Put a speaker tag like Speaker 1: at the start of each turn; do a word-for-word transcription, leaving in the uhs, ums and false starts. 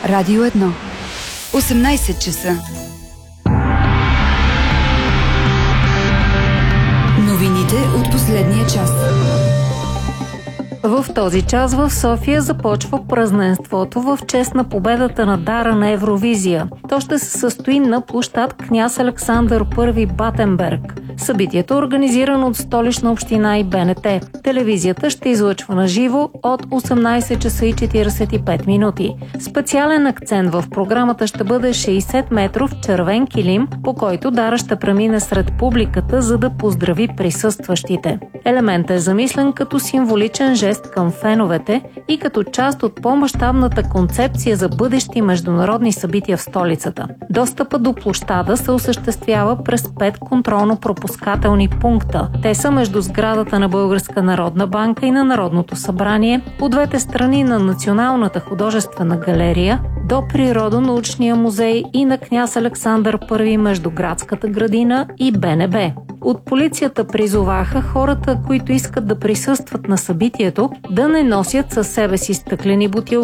Speaker 1: Радио едно. осемнайсет часа. Новините от последния час.
Speaker 2: В този час в София започва празненството в чест на победата на Дара на Евровизия. То ще се състои на площад Княз Александър Първи Батенберг. Събитието е организирано от Столична община и Б Н Т. Телевизията ще излъчва на живо от осемнайсет часа и четирийсет и пет минути. Специален акцент в програмата ще бъде шейсет метров червен килим, по който Дара ще премине сред публиката, за да поздрави присъстващите. Елементът е замислен като символичен жест към феновете и като част от по-мащабната концепция за бъдещи международни събития в столицата. Достъпът до площада се осъществява през пет контролно-пропускателни пункта. Те са между сградата на Българска народна банка и на Народното събрание, по двете страни на Националната художествена галерия, до Природонаучния музей и на Княз Александър Първи между Градската градина и Б Н Б. От полицията призоваха хората, които искат да присъстват на събитието, да не носят със себе си стъклени бутилки